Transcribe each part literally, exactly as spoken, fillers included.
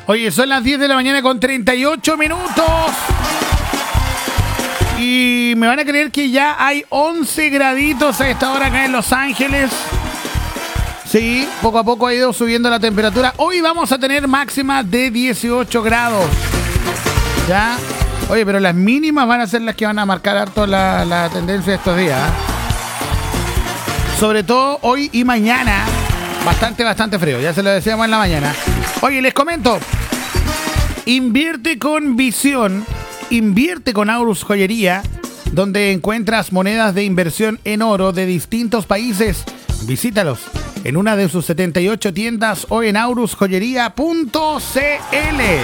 Oye, son las diez de la mañana con treinta y ocho minutos. Y me van a creer que ya hay once graditos a esta hora acá en Los Ángeles. Sí, poco a poco ha ido subiendo la temperatura. Hoy vamos a tener máxima de dieciocho grados. Ya. Oye, pero las mínimas van a ser las que van a marcar harto la, la tendencia de estos días. Sobre todo hoy y mañana. Bastante, bastante frío. Ya se lo decíamos en la mañana. Oye, les comento. Invierte con visión. Invierte con Aurus Joyería, donde encuentras monedas de inversión en oro de distintos países. Visítalos en una de sus setenta y ocho tiendas o en aurus joyería punto c l.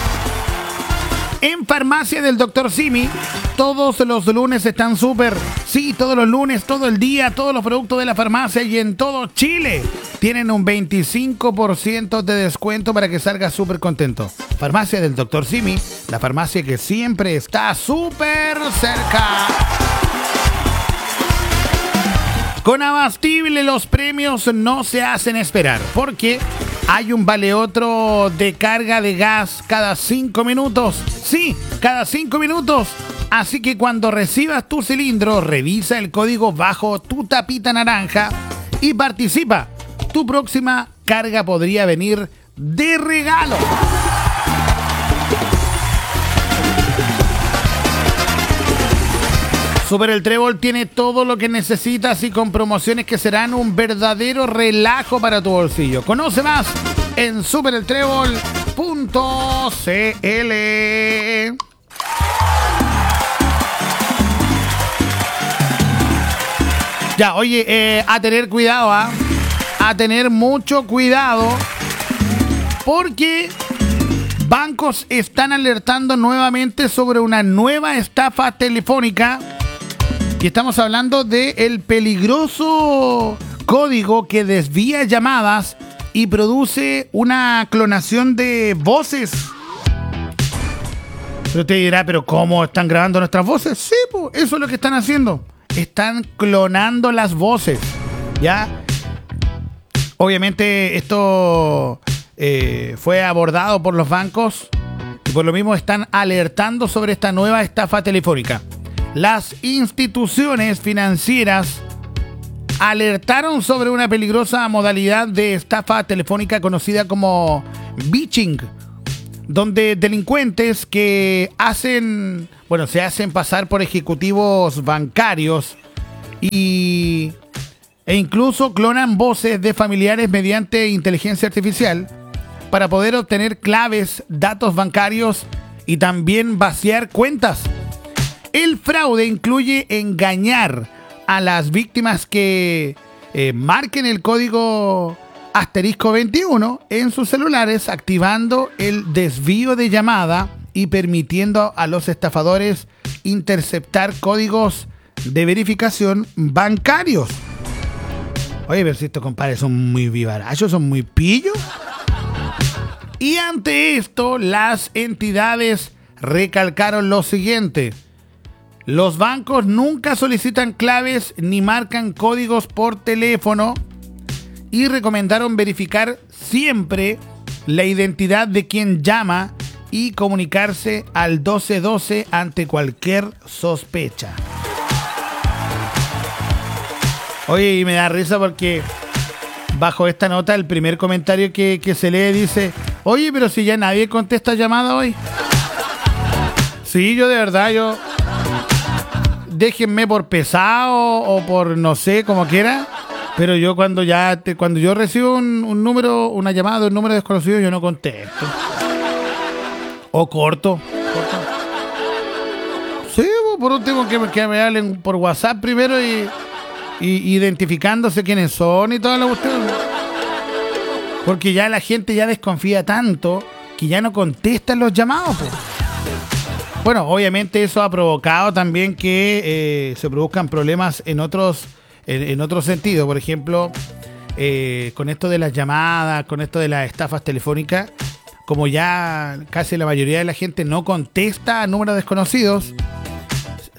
En Farmacia del doctor Simi, todos los lunes están súper. Sí, todos los lunes, todo el día, todos los productos de la farmacia y en todo Chile tienen un veinticinco por ciento de descuento para que salgas súper contento. Farmacia del doctor Simi, la farmacia que siempre está súper cerca. Con Abastible los premios no se hacen esperar, porque hay un vale otro de carga de gas cada cinco minutos. Sí, cada cinco minutos. Así que cuando recibas tu cilindro, revisa el código bajo tu tapita naranja y participa. Tu próxima carga podría venir de regalo. Super El Trébol tiene todo lo que necesitas y con promociones que serán un verdadero relajo para tu bolsillo. Conoce más en super el trébol punto c l. Ya, oye, eh, a tener cuidado, ¿ah? ¿eh? A tener mucho cuidado, porque bancos están alertando nuevamente sobre una nueva estafa telefónica. Y estamos hablando del peligroso código que desvía llamadas y produce una clonación de voces. Pero te dirá, ¿pero cómo están grabando nuestras voces? Sí, pues, eso es lo que están haciendo. Están clonando las voces, ¿ya? Obviamente esto eh, fue abordado por los bancos y por lo mismo están alertando sobre esta nueva estafa telefónica. Las instituciones financieras alertaron sobre una peligrosa modalidad de estafa telefónica conocida como phishing, donde delincuentes que hacen, bueno, se hacen pasar por ejecutivos bancarios y, e incluso clonan voces de familiares mediante inteligencia artificial para poder obtener claves, datos bancarios y también vaciar cuentas. El fraude incluye engañar a las víctimas que eh, marquen el código asterisco veintiuno en sus celulares, activando el desvío de llamada y permitiendo a los estafadores interceptar códigos de verificación bancarios. Oye, pero si estos compadres son muy vivarachos, son muy pillos. Y ante esto, las entidades recalcaron lo siguiente: los bancos nunca solicitan claves ni marcan códigos por teléfono y recomendaron verificar siempre la identidad de quien llama y comunicarse al doce doce ante cualquier sospecha. Oye, y me da risa porque bajo esta nota el primer comentario que, que se lee dice: oye, pero si ya nadie contesta llamada hoy. Sí, yo de verdad, yo... déjenme por pesado o por no sé, como quiera, pero yo cuando ya te, cuando yo recibo un, un número, una llamada de un número desconocido, yo no contesto. O corto. corto. Sí, por último que, que me hablen por WhatsApp primero y, y identificándose quiénes son y toda la cuestión. Porque ya la gente ya desconfía tanto que ya no contestan los llamados, pues. Bueno, obviamente eso ha provocado también que eh, se produzcan problemas en otros en, en otros sentidos. Por ejemplo, eh, con esto de las llamadas, con esto de las estafas telefónicas, como ya casi la mayoría de la gente no contesta a números desconocidos,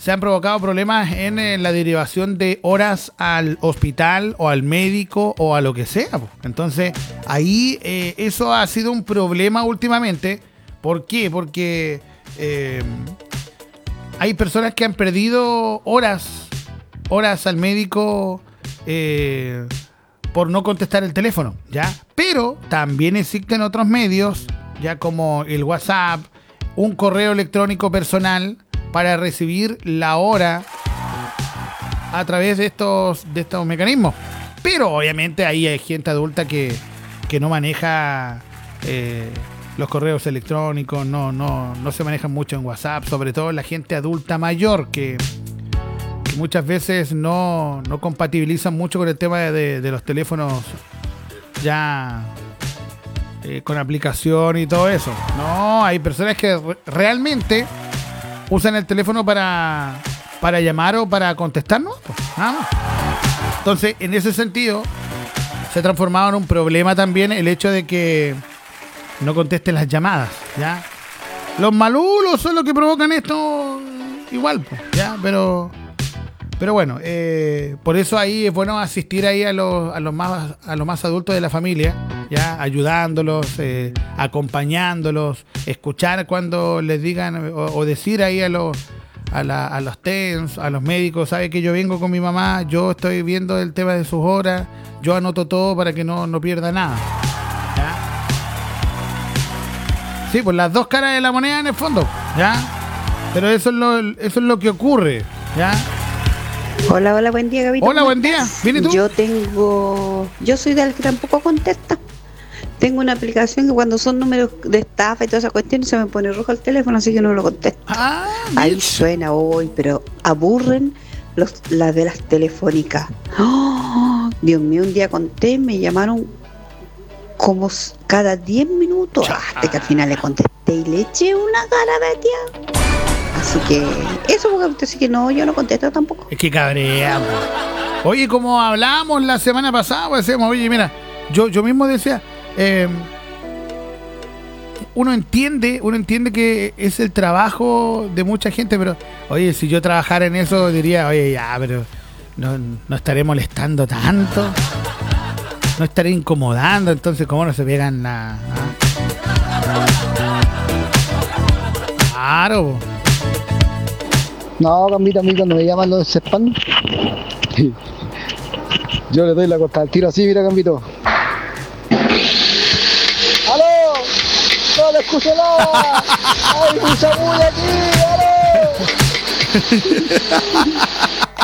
se han provocado problemas en, en la derivación de horas al hospital o al médico o a lo que sea. Entonces, ahí eh, eso ha sido un problema últimamente. ¿Por qué? Porque eh, hay personas que han perdido horas, horas al médico eh, por no contestar el teléfono, ¿ya? Pero también existen otros medios, ya como el WhatsApp, un correo electrónico personal para recibir la hora a través de estos, de estos mecanismos. Pero obviamente ahí hay gente adulta que, que no maneja eh, los correos electrónicos, no, no, no se manejan mucho en WhatsApp, sobre todo la gente adulta mayor que, que muchas veces no, no compatibilizan mucho con el tema de, de los teléfonos ya eh, con aplicación y todo eso. No, hay personas que re- realmente usan el teléfono para, para llamar o para contestar, ¿no? Pues, nada más. Entonces, en ese sentido, se ha transformado en un problema también el hecho de que no contesten las llamadas, ¿ya? Los malulos son los que provocan esto igual, pues, ¿ya? Pero, pero bueno, eh, por eso ahí es bueno asistir ahí a los, a los más, a los más adultos de la familia, ¿ya? Ayudándolos, eh, acompañándolos, escuchar cuando les digan o, o decir ahí a los a, la, a los T E N S, a los médicos, sabe que yo vengo con mi mamá, yo estoy viendo el tema de sus horas, yo anoto todo para que no, no pierda nada, ¿ya? Sí, pues las dos caras de la moneda en el fondo, ¿ya? Pero eso es lo, eso es lo que ocurre, ¿ya? Hola, hola, buen día, Gabito. Hola, buen día. ¿Viene tú? Yo tengo, yo soy del que tampoco contesta. Tengo una aplicación que cuando son números de estafa y todas esas cuestiones se me pone rojo el teléfono, así que no lo contesto. Ah, ahí suena hoy, pero aburren los, las de las telefónicas. ¡Oh! Dios mío, un día conté, me llamaron como cada diez minutos, hasta que al final le contesté y le eché una cara de tía. Así que eso, porque así que no, yo no contesto tampoco. Es que cabrea. Oye, como hablábamos la semana pasada, pues decíamos, oye, mira, yo, yo mismo decía, eh, uno entiende, uno entiende que es el trabajo de mucha gente, pero oye, si yo trabajara en eso diría, oye, ya, pero no, no estaré molestando tanto, no estaré incomodando, entonces cómo no se pegan la... ¿ah? Claro. No, Gambito, a mí cuando me llaman los spam, yo le doy la corta al tiro así, mira, Gambito. ¡Aló! ¡No le escucho nada! ¡Hay mucha bulla aquí! ¡Aló!